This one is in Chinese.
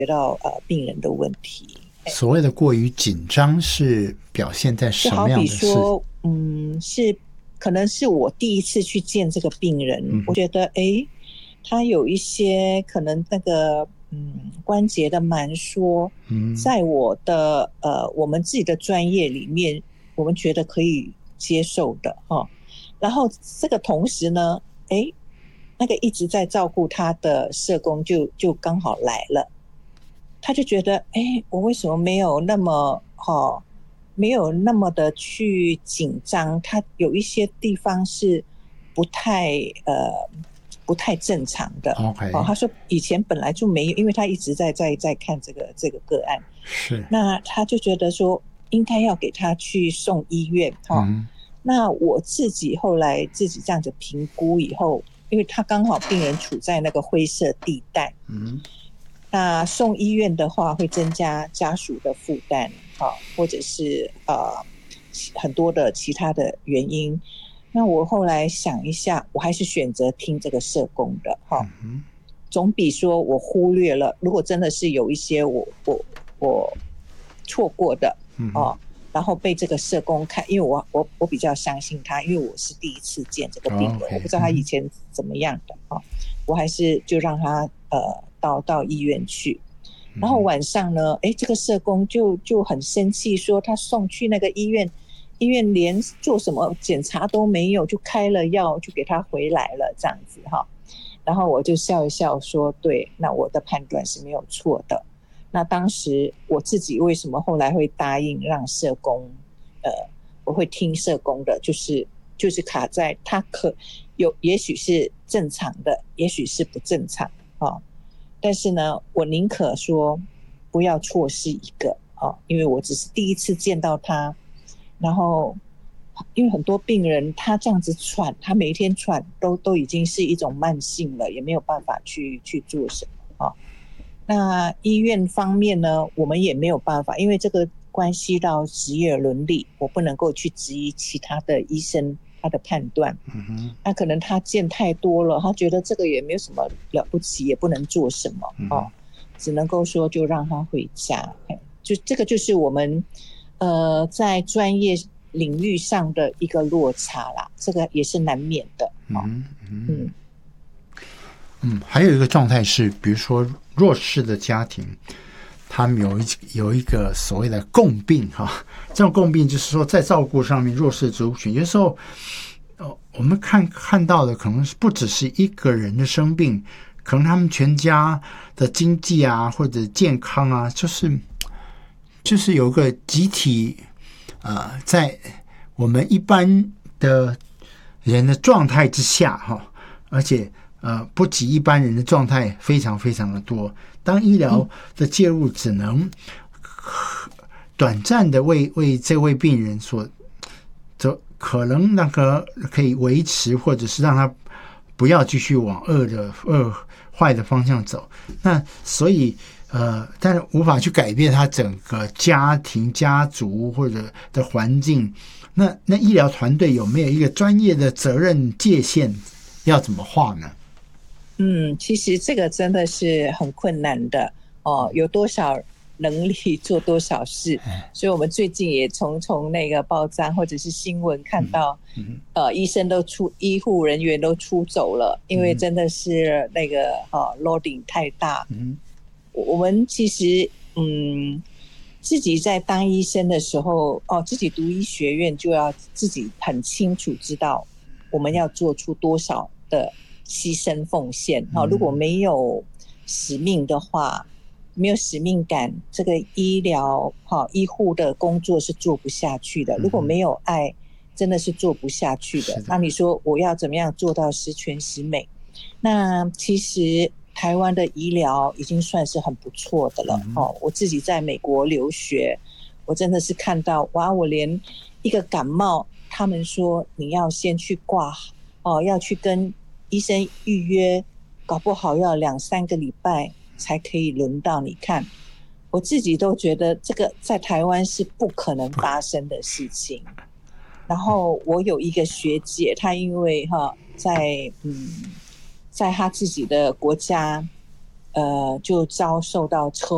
到病人的问题。 所谓的过于紧张是表现在什么样的事？ 就好比说，可能是我第一次去见这个病人，我觉得他有一些可能那个关节的挛缩，在我们自己的专业里面，我们觉得可以接受的哈。然后这个同时呢，那个一直在照顾他的社工就刚好来了，他就觉得我为什么没有那么的去紧张？他有一些地方是不太正常的。 Okay. 他说以前本来就没有，因为他一直在看这个个案， 是， 那他就觉得说应该要给他去送医院。那我自己后来自己这样子评估以后，因为他刚好病人处在那个灰色地带，那送医院的话会增加家属的负担，或者是很多的其他的原因。那我后来想一下，我还是选择听这个社工的，总比说我忽略了。如果真的是有一些我错过的，然后被这个社工看，因为我比较相信他，因为我是第一次见这个病人，我不知道他以前怎么样的，我还是就让他到医院去。然后晚上呢，这个社工就很生气，说他送去那个医院连做什么检查都没有，就开了药就给他回来了这样子哈。然后我就笑一笑说，对，那我的判断是没有错的。那当时我自己为什么后来会答应让社工，我会听社工的，就是卡在他也许是正常的，也许是不正常但是呢，我宁可说不要错失一个因为我只是第一次见到他，然后因为很多病人他这样子喘，他每一天喘都已经是一种慢性了，也没有办法去做什么那医院方面呢，我们也没有办法，因为这个关系到职业伦理，我不能够去质疑其他的医生他的判断。那可能他见太多了，他觉得这个也没有什么了不起，也不能做什么只能够说就让他回家。就这个就是我们在专业领域上的一个落差啦，这个也是难免的。 还有一个状态是，比如说弱势的家庭，他们有一个所谓的共病这种共病就是说在照顾上面弱势族群，有时候我们看到的可能是不只是一个人的生病，可能他们全家的经济或者健康就是有个集体在我们一般的人的状态之下而且不及一般人的状态非常非常的多。当医疗的介入只能短暂的为这位病人可能那个可以维持，或者是让他不要继续往坏的方向走。那所以但是无法去改变他整个家庭、家族或者的环境。那医疗团队有没有一个专业的责任界限，要怎么画呢？ 其实这个真的是很困难的有多少能力做多少事，所以我们最近也从那个报章或者是新闻看到，医护人员都出走了，因为真的是那个loading 太大。我们其实自己在当医生的时候自己读医学院就要自己很清楚知道我们要做出多少的牺牲奉献如果没有使命的话，没有使命感，这个医疗医护的工作是做不下去的。如果没有爱，真的是做不下去的。那你说我要怎么样做到十全十美？那其实台湾的医疗已经算是很不错的了我自己在美国留学，我真的是看到我连一个感冒，他们说你要先去挂要去跟医生预约，搞不好要2-3个礼拜才可以轮到你看。我自己都觉得这个在台湾是不可能发生的事情。然后我有一个学姐，她因为在她自己的国家就遭受到车